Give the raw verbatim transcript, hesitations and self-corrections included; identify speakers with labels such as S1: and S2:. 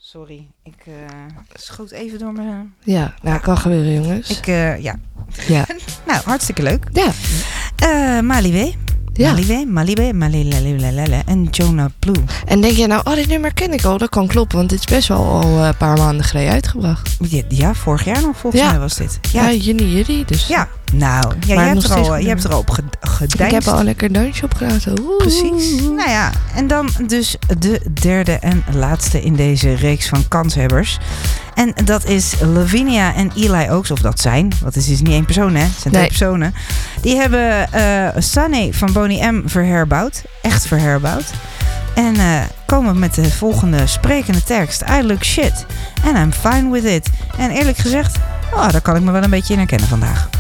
S1: Sorry, ik uh, schoot even door mijn...
S2: Ja, nou, kan gebeuren, jongens.
S1: Ik, uh, ja.
S2: ja.
S1: Nou, hartstikke leuk.
S2: Ja.
S1: Uh, Maliwe.
S2: Ja.
S1: Maliwe, Maliwe, Maliwe en Jonah Blue.
S2: En denk je nou, oh, dit nummer ken ik al. Dat kan kloppen, want dit is best wel al een paar maanden geleden uitgebracht.
S1: Ja, ja vorig jaar nog volgens
S2: ja.
S1: mij was dit.
S2: Ja, ja juni, juli. Dus.
S1: Ja, nou, ja, je, hebt er al, je hebt er al op gedijnst.
S2: Ik heb al een lekker dansje opgelaten. Oeh.
S1: Precies. Nou ja, en dan dus de derde en laatste in deze reeks van kanshebbers. En dat is Lavinia en Eli Oaks, of dat zijn. Want het is niet één persoon, hè? Het zijn twee nee. personen. Die hebben uh, Sunny van Boney M verherbouwd. Echt verherbouwd. En uh, komen met de volgende sprekende tekst. I look shit. And I'm fine with it. En eerlijk gezegd, oh, daar kan ik me wel een beetje in herkennen vandaag.